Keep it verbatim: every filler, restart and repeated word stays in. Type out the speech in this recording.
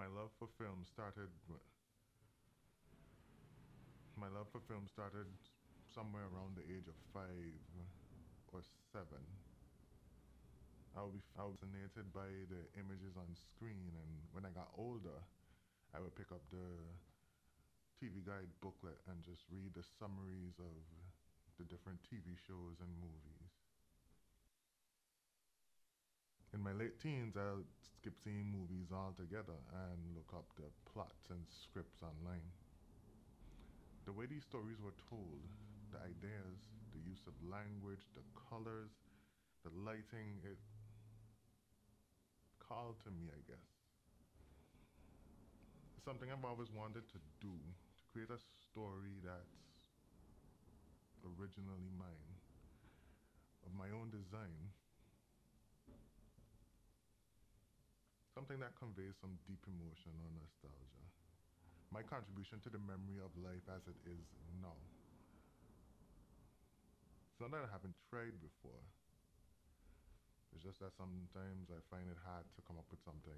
My love for film started. My love for film started somewhere around the age of five or seven. I would be fascinated by the images on screen, and when I got older, I would pick up the T V guide booklet and just read the summaries of the different T V shows and movies. In my late teens, I'll skip seeing movies altogether and look up the plots and scripts online. The way these stories were told, the ideas, the use of language, the colors, the lighting, it called to me, I guess. It's something I've always wanted to do, to create a story that's originally mine, of my own design, something that conveys some deep emotion or nostalgia. My contribution to the memory of life as it is now. It's not that I haven't tried before. It's just that sometimes I find it hard to come up with something